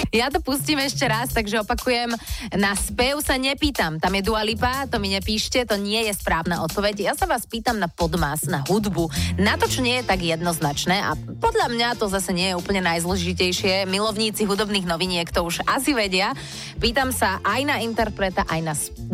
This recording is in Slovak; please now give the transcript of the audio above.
Ja to pustím ešte raz, takže opakujem. Na spev sa nepýtam. Tam je Dua Lipa, to mi nepíšte, to nie je správna odpoveď. Ja sa vás pýtam na podmas, na hudbu, na to, čo nie je tak jednoznačné a podľa mňa to zase nie je úplne najzložitejšie. Milovníci hudobných noviniek to už asi vedia. Pýtam sa aj na interpreta, aj